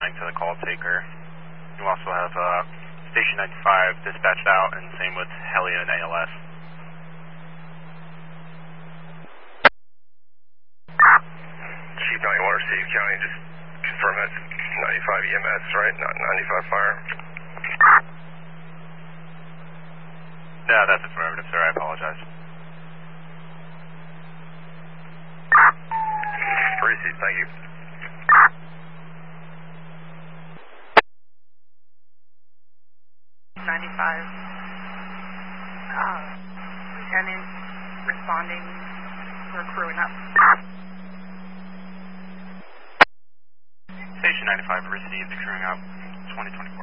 to the call taker. You also have Station 95 dispatched out, and same with Helia and ALS. Chief 91 Steve County, just confirm that's 95 EMS, right? Not 95 fire? Yeah, that's affirmative, sir. I apologize. Received, thank you. Lieutenant responding, we're crewing up. Station 95 received, crewing up 2024.